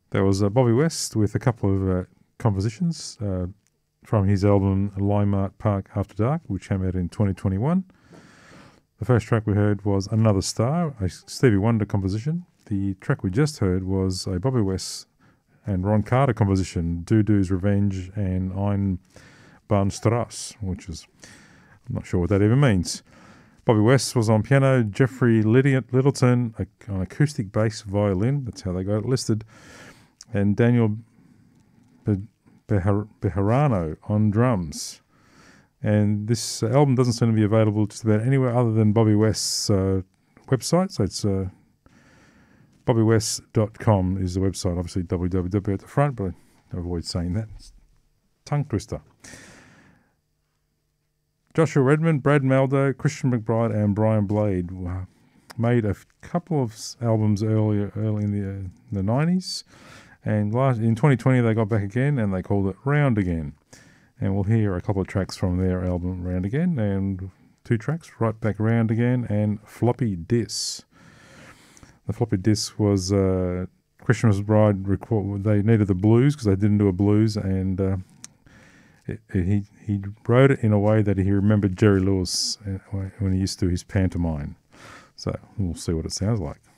There was Bobby West with a couple of compositions from his album Limart Park After Dark, which came out in 2021. The first track we heard was Another Star, a Stevie Wonder composition. The track we just heard was a Bobby West and Ron Carter composition, Doodoo's Revenge and Ein Bahnstrasse, which is, I'm not sure what that even means. Bobby West was on piano, Jeffrey Littleton on acoustic bass violin, that's how they got it listed, and Daniel Bejarano on drums. And this album doesn't seem to be available just about anywhere other than Bobby West's website, so it's bobbywest.com is the website, obviously www at the front, but I avoid saying that. It's tongue twister. Joshua Redman, Brad Maldo, Christian McBride and Brian Blade made a couple of albums early in the 90s, and in 2020 they got back again and they called it Round Again. And we'll hear a couple of tracks from their album Round Again, and 2 tracks, Right Back Round Again and Floppy Diss. The Floppy Diss was Christian McBride. They needed the blues because they didn't do a blues, and he wrote it in a way that he remembered Jerry Lewis when he used to his pantomime. So we'll see what it sounds like.